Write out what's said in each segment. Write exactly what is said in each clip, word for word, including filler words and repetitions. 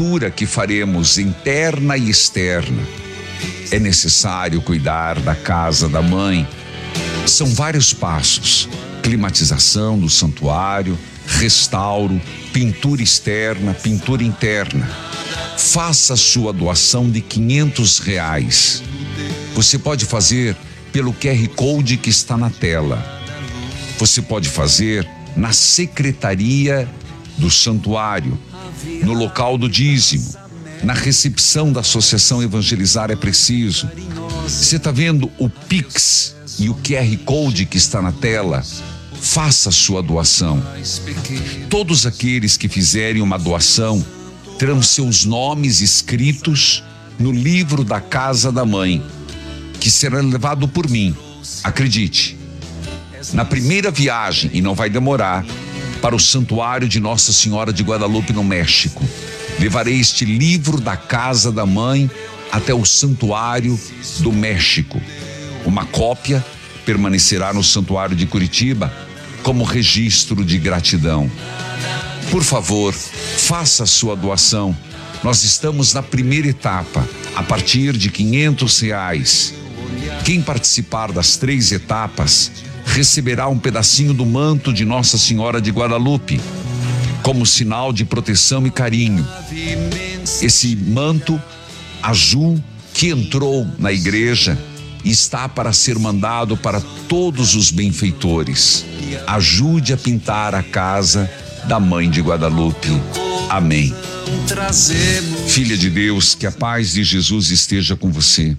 pintura que faremos interna e externa. É necessário cuidar da casa da mãe. São vários passos: climatização do santuário, restauro, pintura externa, pintura interna. Faça sua doação de quinhentos reais. Você pode fazer pelo Q R Code que está na tela. Você pode fazer na secretaria do santuário, no local do dízimo, na recepção da Associação Evangelizar é Preciso. Você está vendo o Pix e o Q R Code que está na tela? Faça a sua doação. Todos aqueles que fizerem uma doação terão seus nomes escritos no livro da Casa da Mãe, que será levado por mim. Acredite, na primeira viagem, e não vai demorar, para o Santuário de Nossa Senhora de Guadalupe, no México, levarei este livro da Casa da Mãe até o Santuário do México. Uma cópia permanecerá no Santuário de Curitiba como registro de gratidão. Por favor, faça a sua doação. Nós estamos na primeira etapa, a partir de quinhentos reais. Quem participar das três etapas receberá um pedacinho do manto de Nossa Senhora de Guadalupe, como sinal de proteção e carinho. Esse manto azul que entrou na igreja está para ser mandado para todos os benfeitores. Ajude a pintar a casa da Mãe de Guadalupe. Amém. Filha de Deus, que a paz de Jesus esteja com você.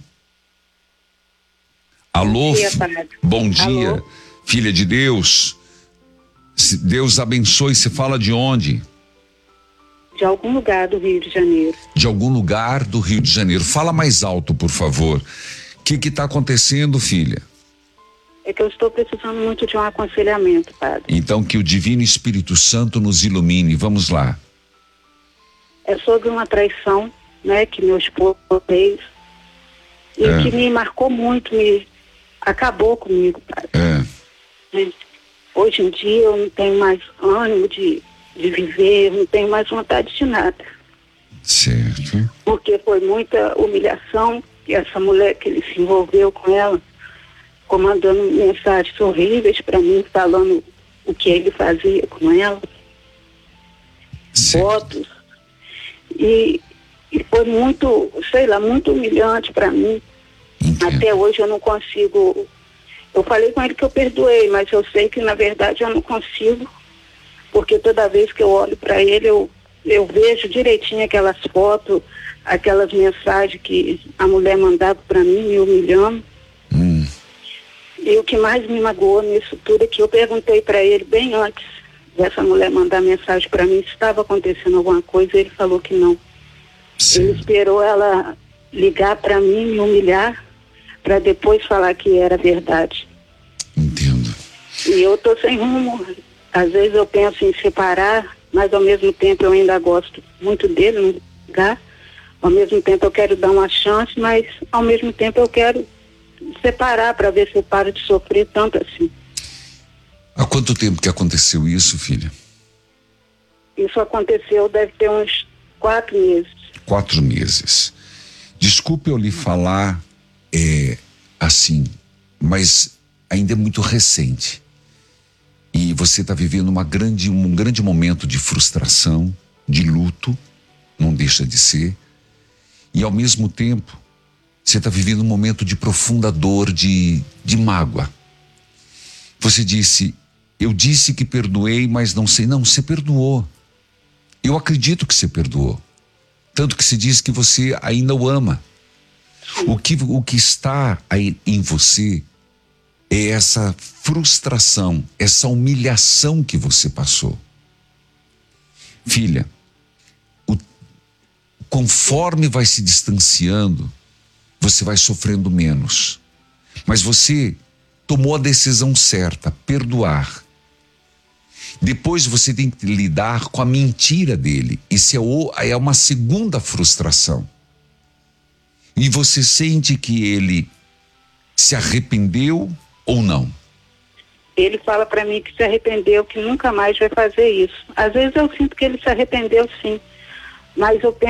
Alô, bom dia, bom dia. Alô? Filha de Deus, Deus abençoe. Você fala de onde? De algum lugar do Rio de Janeiro. De algum lugar do Rio de Janeiro. Fala mais alto, por favor. O que que está acontecendo, filha? É que eu estou precisando muito de um aconselhamento, padre. Então que o Divino Espírito Santo nos ilumine. Vamos lá. É sobre uma traição, né, que meu esposo fez e É. que me marcou muito, me acabou comigo, padre. É. Hoje em dia eu não tenho mais ânimo de, de viver, eu não tenho mais vontade de nada. Certo. Porque foi muita humilhação que essa mulher, que ele se envolveu com ela, comandando mensagens horríveis para mim, falando o que ele fazia com ela, Certo. fotos, e, e foi muito, sei lá, muito humilhante para mim. Entendo. Até hoje eu não consigo. Eu falei com ele que eu perdoei, mas eu sei que na verdade eu não consigo, porque toda vez que eu olho para ele eu, eu vejo direitinho aquelas fotos, aquelas mensagens que a mulher mandava para mim, me humilhando. Hum. E o que mais me magoou nisso tudo é que eu perguntei para ele bem antes dessa mulher mandar mensagem para mim se estava acontecendo alguma coisa, ele falou que não. Ele Certo. esperou ela ligar para mim, me humilhar, para depois falar que era verdade. Entendo. E eu tô sem rumo. Às vezes eu penso em separar, mas ao mesmo tempo eu ainda gosto muito dele, não vou ligar. Ao mesmo tempo eu quero dar uma chance, mas ao mesmo tempo eu quero separar para ver se eu paro de sofrer tanto assim. Há quanto tempo que aconteceu isso, filha? Isso aconteceu, deve ter uns quatro meses. Quatro meses. Desculpe eu lhe falar é, assim, mas ainda é muito recente. E você está vivendo uma grande, um grande momento de frustração, de luto, não deixa de ser. E ao mesmo tempo, você está vivendo um momento de profunda dor, de, de mágoa. Você disse, eu disse que perdoei, mas não sei. Não, você perdoou. Eu acredito que você perdoou. Tanto que se diz que você ainda o ama. O que, o que está aí em você é essa frustração, essa humilhação que você passou. Filha, o, conforme vai se distanciando, você vai sofrendo menos. Mas você tomou a decisão certa, perdoar. Depois você tem que lidar com a mentira dele. Isso é, o, é uma segunda frustração. E você sente que ele se arrependeu ou não? Ele fala para mim que se arrependeu, que nunca mais vai fazer isso. Às vezes eu sinto que ele se arrependeu sim, mas eu penso